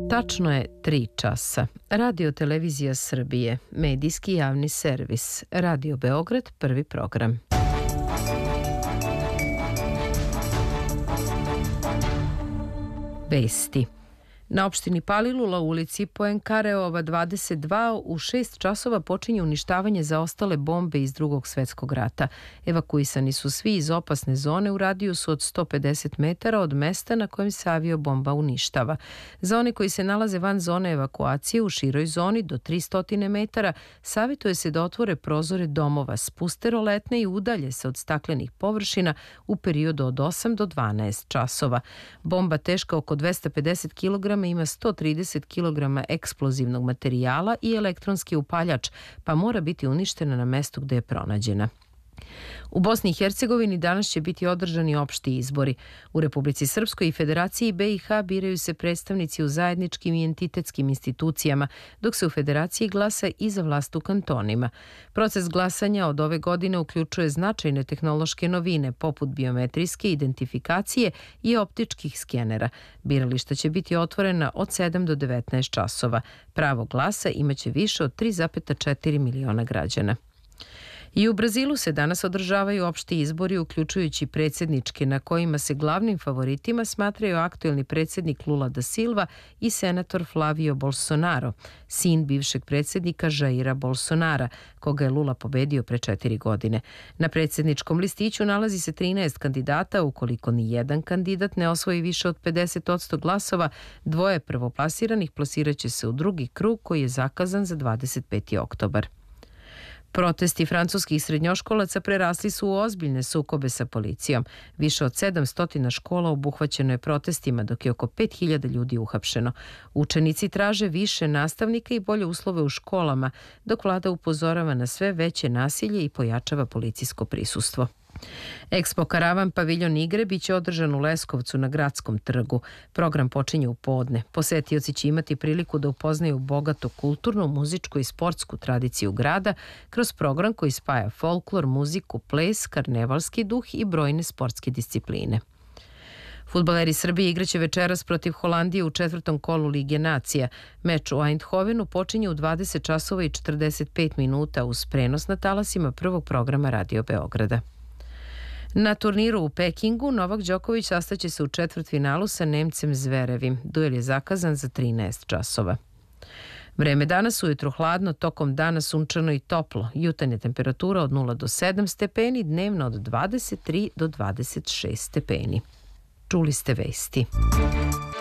Tačno je 3 časa. Radio Televizija Srbije, medijski javni servis, Radio Beograd, prvi program. Vesti. Na opštini Palilula u ulici Poenkareova 22 u 6 časova počinje uništavanje zaostale bombe iz Drugog svetskog rata. Evakuisani su svi iz opasne zone u radijusu od 150 metara od mesta na kojem se aviobomba uništava. Za one koji se nalaze van zone evakuacije u široj zoni do 300 metara, savjetuje se da otvore prozore domova, spuste roletne i udalje se od staklenih površina u periodu od 8 do 12 časova. Bomba teška oko 250 kg ima 130 kg eksplozivnog materijala i elektronski upaljač, pa mora biti uništena na mestu gde je pronađena. U Bosni i Hercegovini danas će biti održani opšti izbori. U Republici Srpskoj i Federaciji BiH biraju se predstavnici u zajedničkim i entitetskim institucijama, dok se u Federaciji glasa i za vlast u kantonima. Proces glasanja od ove godine uključuje značajne tehnološke novine, poput biometrijske identifikacije i optičkih skenera. Birališta će biti otvorena od 7 do 19 časova. Pravo glasa imaće više od 3,4 miliona građana. I u Brazilu se danas održavaju opšti izbori, uključujući predsjedničke, na kojima se glavnim favoritima smatraju aktuelni predsjednik Lula da Silva i senator Flavio Bolsonaro, sin bivšeg predsjednika Jaira Bolsonara, koga je Lula pobedio pre 4 godine. Na predsjedničkom listiću nalazi se 13 kandidata. Ukoliko ni jedan kandidat ne osvoji više od 50% glasova, dvoje prvoplasiranih plasiraće se u drugi krug koji je zakazan za 25. oktobar. Protesti francuskih srednjoškolaca prerasli su u ozbiljne sukobe sa policijom. Više od 700 škola obuhvaćeno je protestima, dok je oko 5000 ljudi uhapšeno. Učenici traže više nastavnika i bolje uslove u školama, dok vlada upozorava na sve veće nasilje i pojačava policijsko prisustvo. Expo Karavan paviljon igre biće održan u Leskovcu na Gradskom trgu. Program počinje u podne. Posetioci će imati priliku da upoznaju bogatu kulturnu, muzičku i sportsku tradiciju grada kroz program koji spaja folklor, muziku, ples, karnevalski duh i brojne sportske discipline. Fudbaleri Srbije igraće večeras protiv Holandije u 4. kolu Lige nacija. Meč u Eindhovenu počinje u 20 časova i 45 minuta uz prenos na talasima prvog programa Radio Beograda. Na turniru u Pekingu Novak Đoković sastaće se u četvrtfinalu sa Nemcem Zverevim. Duel je zakazan za 13 časova. Vreme danas ujutro hladno, tokom dana sunčano i toplo. Jutarnja temperatura od 0 do 7 stepeni, dnevno od 23 do 26 stepeni. Čuli ste vesti.